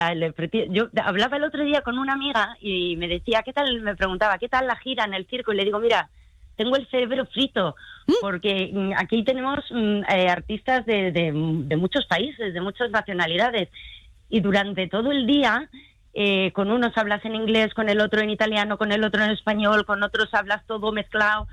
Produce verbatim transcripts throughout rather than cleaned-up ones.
el Petit, yo hablaba el otro día con una amiga y me decía, ¿qué tal? Me preguntaba, ¿qué tal la gira en el circo? Y le digo, mira, tengo el cerebro frito, porque mm, aquí tenemos mm, eh, artistas de, de, de muchos países, de muchas nacionalidades, y durante todo el día, eh, con unos hablas en inglés, con el otro en italiano, con el otro en español, con otros hablas todo mezclado,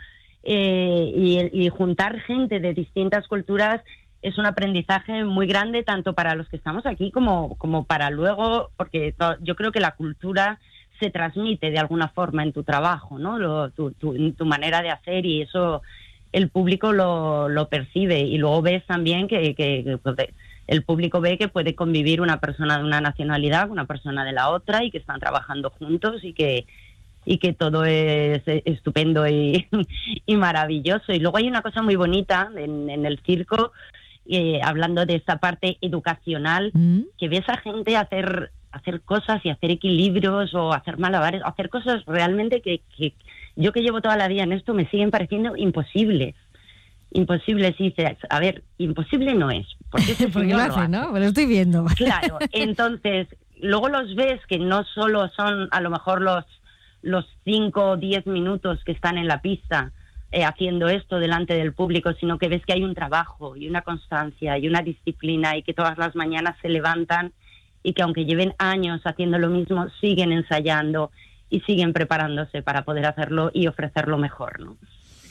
eh, y, y juntar gente de distintas culturas es un aprendizaje muy grande, tanto para los que estamos aquí como, como para luego, porque to, yo creo que la cultura se transmite de alguna forma en tu trabajo, ¿no? Lo, tu, tu, tu manera de hacer, y eso el público lo, lo percibe, y luego ves también que, que, que pues, el público ve que puede convivir una persona de una nacionalidad con una persona de la otra, y que están trabajando juntos, y que y que todo es estupendo y, y maravilloso. Y luego hay una cosa muy bonita en, en el circo, Eh, hablando de esta parte educacional, mm. que ves a gente hacer hacer cosas y hacer equilibrios o hacer malabares, hacer cosas realmente que, que yo que llevo toda la vida en esto me siguen pareciendo imposibles. Imposibles, y dices, a ver, imposible no es, porque ese porque lo hace, ¿no? Me lo estoy viendo. Claro, entonces, luego los ves que no solo son a lo mejor los los cinco o diez minutos que están en la pista, Eh, haciendo esto delante del público, sino que ves que hay un trabajo y una constancia y una disciplina, y que todas las mañanas se levantan, y que aunque lleven años haciendo lo mismo, siguen ensayando y siguen preparándose para poder hacerlo y ofrecerlo mejor, ¿no?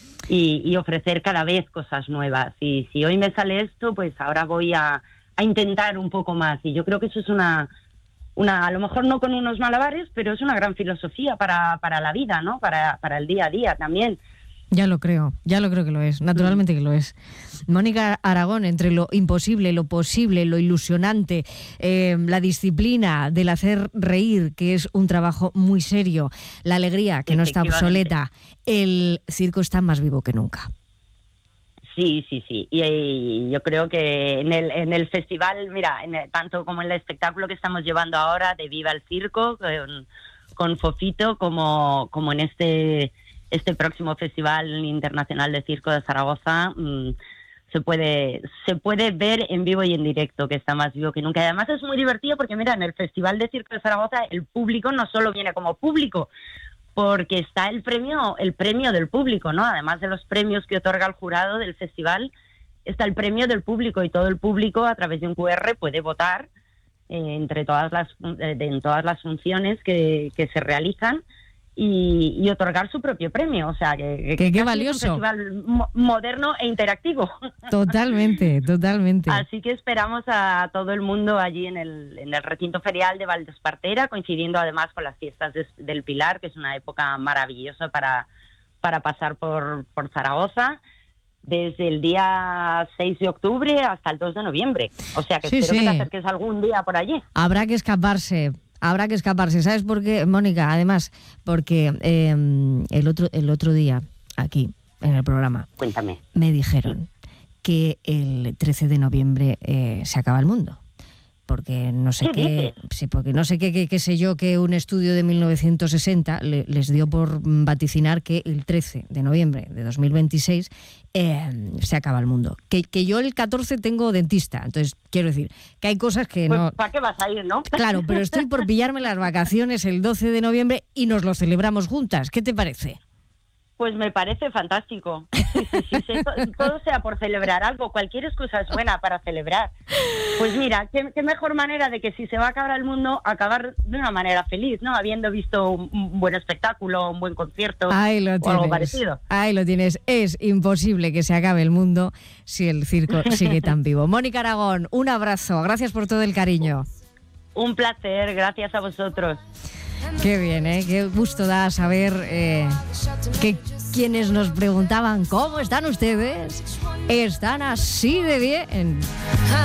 Y, y ofrecer cada vez cosas nuevas. Y si hoy me sale esto, pues ahora voy a, a intentar un poco más. Y yo creo que eso es una, una, a lo mejor no con unos malabares, pero es una gran filosofía para, para la vida, ¿no? Para, para el día a día también. Ya lo creo, ya lo creo que lo es, naturalmente que lo es. Mónica Aragón, entre lo imposible, lo posible, lo ilusionante, eh, la disciplina del hacer reír, que es un trabajo muy serio, la alegría, que no está obsoleta, el circo está más vivo que nunca. Sí, sí, sí. Y, y yo creo que en el, en el festival, mira, en el, tanto como en el espectáculo que estamos llevando ahora de Viva el Circo, con, con Fofito, como, como en este... este próximo Festival Internacional de Circo de Zaragoza, mmm, se puede se puede ver en vivo y en directo, que está más vivo que nunca. Y además es muy divertido porque, mira, en el Festival de Circo de Zaragoza el público no solo viene como público, porque está el premio el premio del público, ¿no? Además de los premios que otorga el jurado del festival, está el premio del público, y todo el público a través de un cu erre puede votar eh, entre todas las eh, de, en todas las funciones que, que se realizan, Y, y otorgar su propio premio, o sea, que, que qué es valioso. un festival mo- moderno e interactivo. Totalmente, totalmente. Así que esperamos a todo el mundo allí en el, en el recinto ferial de Valdespartera, coincidiendo además con las fiestas de, del Pilar, que es una época maravillosa para, para pasar por, por Zaragoza, desde el día seis de octubre hasta el dos de noviembre. O sea, que sí, espero sí. que te acerques algún día por allí. Habrá que escaparse. Habrá que escaparse. ¿Sabes por qué, Mónica? Además, porque eh, el otro el otro día, aquí, en el programa, Cuéntame. me dijeron que el trece de noviembre eh, se acaba el mundo. Porque no sé ¿Qué qué, dices? sí, porque no sé qué, qué, qué sé yo, que un estudio de mil novecientos sesenta le, les dio por vaticinar que el trece de noviembre de dos mil veintiséis eh, se acaba el mundo. Que, que yo el catorce tengo dentista, entonces quiero decir que hay cosas que Pues, no... ¿para qué vas a ir, no? Claro, pero estoy por pillarme las vacaciones el doce de noviembre y nos lo celebramos juntas. ¿Qué te parece? Pues me parece fantástico. Sí, sí, sí, sí, todo sea por celebrar algo, cualquier excusa es buena para celebrar. Pues mira, qué, qué mejor manera de que si se va a acabar el mundo, acabar de una manera feliz, ¿no? Habiendo visto un, un buen espectáculo, un buen concierto, Ahí lo o tienes. algo parecido. Ahí lo tienes. Es imposible que se acabe el mundo si el circo sigue tan vivo. Mónica Aragón, un abrazo. Gracias por todo el cariño. Un placer, gracias a vosotros. Qué bien, ¿eh? Qué gusto da saber eh, que quienes nos preguntaban ¿cómo están ustedes? Están así de bien.